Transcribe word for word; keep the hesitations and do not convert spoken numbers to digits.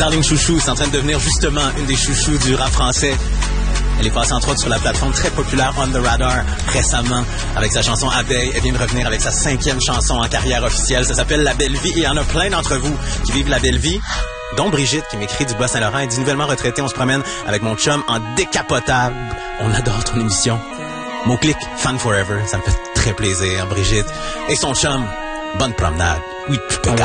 Darling Chouchou, c'est en train de devenir justement une des chouchous du rap français. Elle est passée entre autres sur la plateforme très populaire On The Radar récemment avec sa chanson Abeille. Elle vient de revenir avec sa cinquième chanson en carrière officielle. Ça s'appelle La Belle Vie et il y en a plein d'entre vous qui vivent la belle vie. Dont Brigitte qui m'écrit du Bas-Saint-Laurent. Elle dit nouvellement retraité, on se promène avec mon chum en décapotable. On adore ton émission. Mot-clic, fan forever. Ça me fait très plaisir, Brigitte. Et son chum, bonne promenade. Oui,